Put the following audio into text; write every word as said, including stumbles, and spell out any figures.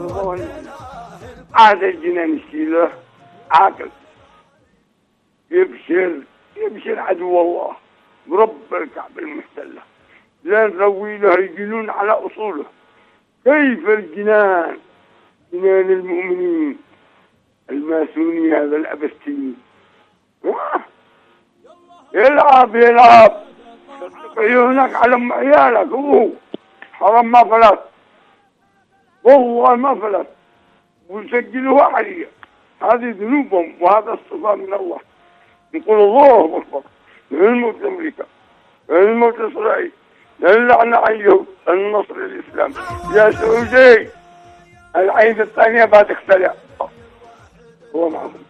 عاد الجنان يشيله عاقل يبشر يبشر عدو الله برب الكعبة المحتلة، لا نروي له الجنون على أصوله. كيف الجنان جنان المؤمنين الماسوني هذا الأبستيني يلعب يلعب عيونك على ام عيالك. هو حرام ما فلت والله ما فلت ويسجلوها عليا. هذه ذنوبهم وهذا الصفاء من الله. نقول الله أكبر للموت أمريكا للموت إسرائيل للعنة عن اليهود النصر للإسلام. يا سعودي العين الثانية بعد اختلع هو معهم.